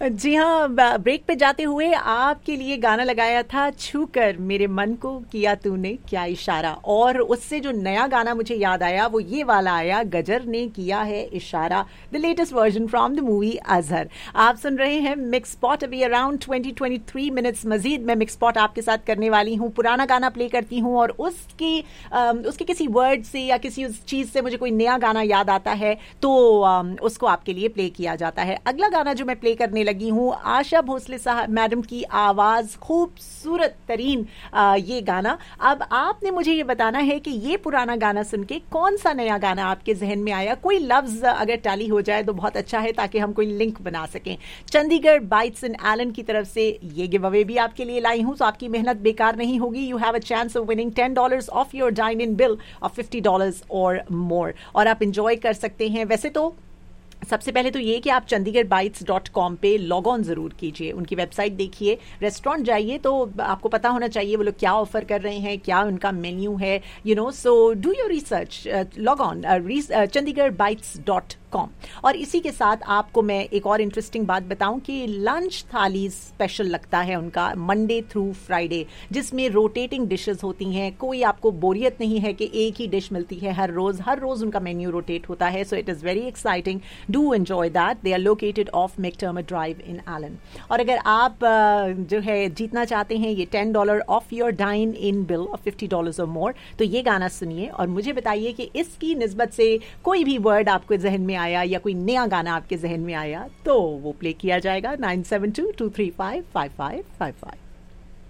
जी हाँ, ब्रेक पे जाते हुए आपके लिए गाना लगाया था छू कर मेरे मन को किया तूने क्या इशारा, और उससे जो नया गाना मुझे याद आया वो ये वाला आया, गजर ने किया है इशारा, the latest version from the movie Azhar. आप सुन रहे हैं मिक्स स्पॉट। अभी अराउंड 20-23 मिनट्स मजीद मैं मिक्स स्पॉट आपके साथ करने वाली हूँ। पुराना गाना प्ले करती हूँ और उसके किसी वर्ड से या किसी उस चीज से मुझे कोई नया गाना याद आता है तो उसको आपके लिए प्ले किया जाता है। अगला गाना जो मैं प्ले करने लगी हूँ, आशा भोसले साहब मैडम की आवाज, खूबसूरत तरीन ये गाना। अब आपने मुझे ये बताना है कि ये पुराना गाना सुन के कौन सा नया गाना आपके जहन में आया। कोई लफ्ज अगर टैली हो जाए तो बहुत अच्छा है ताकि हम कोई लिंक बना सकें। चंडीगढ़ बाइट्स इन एलन की तरफ से ये गिव अवे भी आपके लिए लाई हूं, तो आपकी मेहनत बेकार नहीं होगी। You have a chance of winning $10 of your dine in bill of $50 और मोर, और आप इंजॉय कर सकते हैं। वैसे तो सबसे पहले तो ये कि आप chandigarhbites.com पे लॉग ऑन जरूर कीजिए, उनकी वेबसाइट देखिए, रेस्टोरेंट जाइए तो आपको पता होना चाहिए वो लोग क्या ऑफर कर रहे हैं, क्या उनका मेन्यू है, so do your research, log on chandigarhbites.com। और इसी के साथ आपको मैं एक और इंटरेस्टिंग बात बताऊं कि लंच थाली स्पेशल लगता है उनका मंडे थ्रू फ्राइडे, जिसमें रोटेटिंग डिशेस होती हैं। कोई आपको बोरियत नहीं है कि एक ही डिश मिलती है हर रोज उनका मेन्यू रोटेट होता है। So it is very exciting, do enjoy that. They are located of McDermott drive in Elon. और अगर आप जो है जीतना चाहते हैं ये $10 of your dine in bill of $50 और मोर, तो ये गाना सुनिए और मुझे बताइए कि इसकी निस्बत से कोई भी वर्ड आपके जहन में आया या कोई नया गाना आपके जहन में आया तो वो प्ले किया जाएगा। 9722355555।